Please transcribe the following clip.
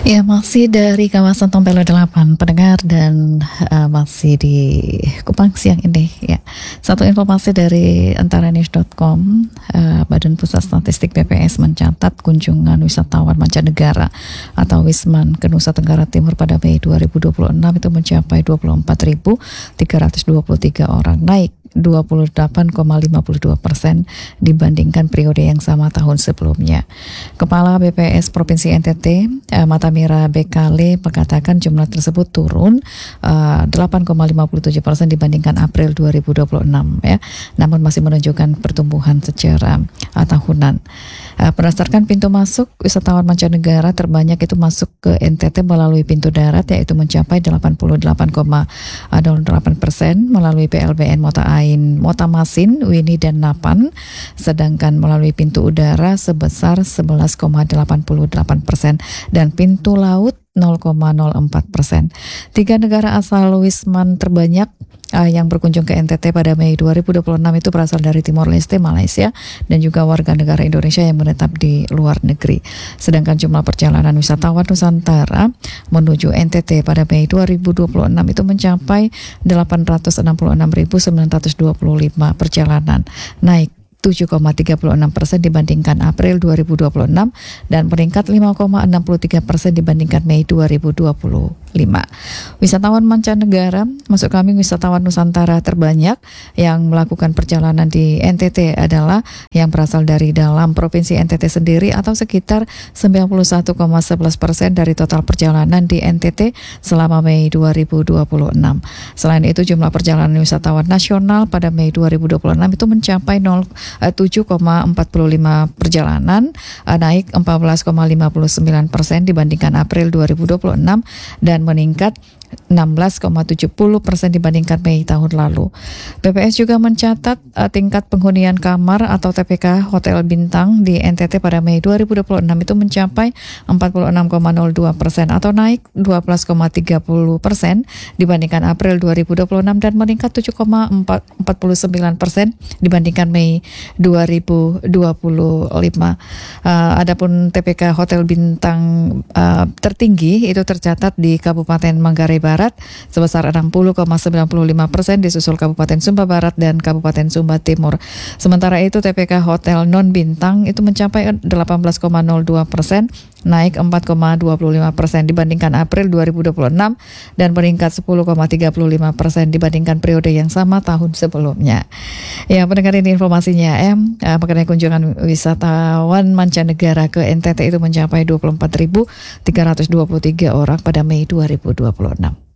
Ya, masih dari kawasan Tompelo 8 pendengar dan masih di Kupang siang ini ya. Satu informasi dari antaranews.com, Badan Pusat Statistik BPS mencatat kunjungan wisatawan mancanegara atau Wisman ke Nusa Tenggara Timur pada Mei 2026 itu mencapai 24.323 orang, naik 28,52% dibandingkan periode yang sama tahun sebelumnya. Kepala BPS Provinsi NTT, Matamira Bekale, mengatakan jumlah tersebut turun 8,57% dibandingkan April 2026 ya. Namun masih menunjukkan pertumbuhan secara tahunan. Berdasarkan pintu masuk, wisatawan mancanegara terbanyak itu masuk ke NTT melalui pintu darat, yaitu mencapai 88,08%, melalui PLBN Mota Masin, Wini dan Napan, sedangkan melalui pintu udara sebesar 11,88% dan pintu laut 0,04%. Tiga negara asal Wisman terbanyak yang berkunjung ke NTT pada Mei 2026 itu berasal dari Timor Leste, Malaysia, dan juga warga negara Indonesia yang menetap di luar negeri. Sedangkan jumlah perjalanan wisatawan Nusantara menuju NTT pada Mei 2026 itu mencapai 866.925 perjalanan, naik 7,36% dibandingkan April 2026 dan meningkat 5,63% dibandingkan Mei 2025. Wisatawan mancanegara, maksud kami wisatawan Nusantara terbanyak yang melakukan perjalanan di NTT adalah yang berasal dari dalam Provinsi NTT sendiri atau sekitar 91,11% dari total perjalanan di NTT selama Mei 2026. Selain itu, jumlah perjalanan wisatawan nasional pada Mei 2026 itu mencapai 7,45 perjalanan, naik 14,59% dibandingkan April 2026 dan meningkat 16,70% dibandingkan Mei tahun lalu. BPS juga mencatat tingkat penghunian kamar atau TPK hotel bintang di NTT pada Mei 2026 itu mencapai 46,02% atau naik 12,30% dibandingkan April 2026 dan meningkat 7,49% dibandingkan Mei 2025. Adapun TPK hotel bintang tertinggi itu tercatat di Kabupaten Manggarai Barat sebesar 60,95%, disusul Kabupaten Sumba Barat dan Kabupaten Sumba Timur. Sementara itu TPK hotel non bintang itu mencapai 18,02%, naik 4,25% dibandingkan April 2026 dan meningkat 10,35% dibandingkan periode yang sama tahun sebelumnya. Ya, pendengar, ini informasinya mengenai kunjungan wisatawan mancanegara ke NTT itu mencapai 24.323 orang pada Mei 2026.